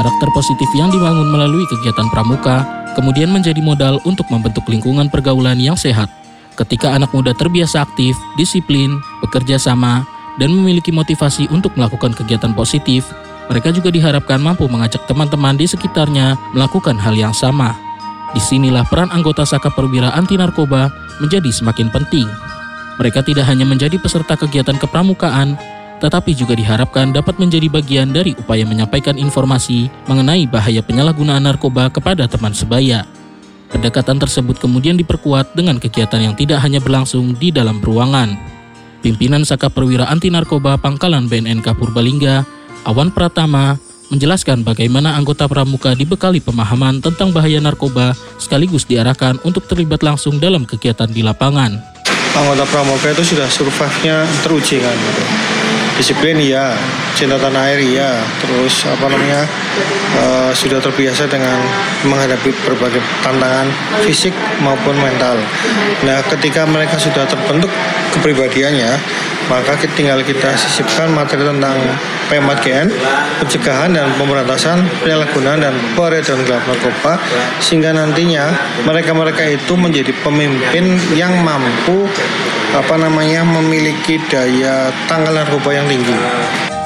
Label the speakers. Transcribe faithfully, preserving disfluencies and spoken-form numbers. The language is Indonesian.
Speaker 1: Karakter positif yang dibangun melalui kegiatan pramuka kemudian menjadi modal untuk membentuk lingkungan pergaulan yang sehat. Ketika anak muda terbiasa aktif, disiplin, bekerja sama, dan memiliki motivasi untuk melakukan kegiatan positif, mereka juga diharapkan mampu mengajak teman-teman di sekitarnya melakukan hal yang sama. Disinilah peran anggota Saka Perwira Anti Narkoba menjadi semakin penting. Mereka tidak hanya menjadi peserta kegiatan kepramukaan, tetapi juga diharapkan dapat menjadi bagian dari upaya menyampaikan informasi mengenai bahaya penyalahgunaan narkoba kepada teman sebaya. Pendekatan tersebut kemudian diperkuat dengan kegiatan yang tidak hanya berlangsung di dalam ruangan. Pimpinan Saka Perwira Anti Narkoba Pangkalan B N N K Purbalingga, Awan Pratama, menjelaskan bagaimana anggota pramuka dibekali pemahaman tentang bahaya narkoba sekaligus diarahkan untuk terlibat langsung dalam kegiatan di lapangan.
Speaker 2: Anggota pramuka itu sudah survive-nya teruji kan gitu. Disiplin iya, cinta tanah air iya, terus apa namanya uh, sudah terbiasa dengan menghadapi berbagai tantangan fisik maupun mental. Nah, ketika mereka sudah terbentuk kepribadiannya, maka tinggal kita sisipkan materi tentang P M empat G N, pencegahan dan pemberantasan penyalahgunaan dan peredaran gelap narkoba, sehingga nantinya mereka-mereka itu menjadi pemimpin yang mampu apa namanya memiliki daya tangkal narkoba yang tinggi.